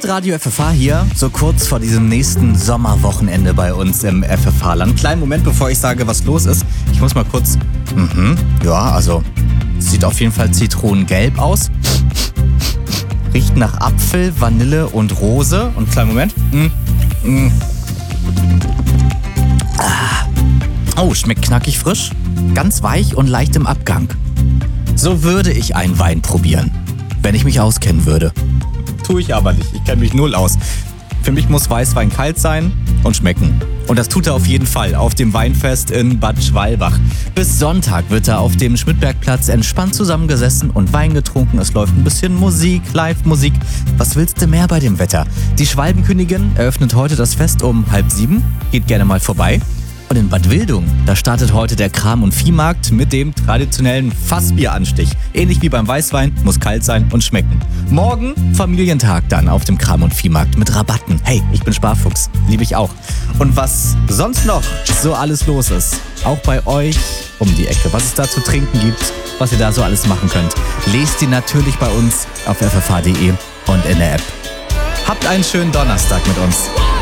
Hitradio FFH hier, so kurz vor diesem nächsten Sommerwochenende bei uns im FFH-Land. Kleinen Moment, bevor ich sage, was los ist. Ich muss mal kurz... sieht auf jeden Fall zitronengelb aus. Riecht nach Apfel, Vanille und Rose. Und kleinen Moment. Oh, schmeckt knackig frisch, ganz weich und leicht im Abgang. So würde ich einen Wein probieren, wenn ich mich auskennen würde. Tue ich aber nicht, ich kenne mich null aus. Für mich muss Weißwein kalt sein und schmecken. Und das tut er auf jeden Fall auf dem Weinfest in Bad Schwalbach. Bis Sonntag wird da auf dem Schmidbergplatz entspannt zusammengesessen und Wein getrunken. Es läuft ein bisschen Musik, Live-Musik. Was willst du mehr bei dem Wetter? Die Schwalbenkönigin eröffnet heute das Fest um 6:30. Geht gerne mal vorbei. Und in Bad Wildung, da startet heute der Kram- und Viehmarkt mit dem traditionellen Fassbieranstich. Ähnlich wie beim Weißwein, muss kalt sein und schmecken. Morgen Familientag dann auf dem Kram- und Viehmarkt mit Rabatten. Hey, ich bin Sparfuchs, liebe ich auch. Und was sonst noch so alles los ist, auch bei euch um die Ecke, was es da zu trinken gibt, was ihr da so alles machen könnt, lest ihr natürlich bei uns auf ffh.de und in der App. Habt einen schönen Donnerstag mit uns.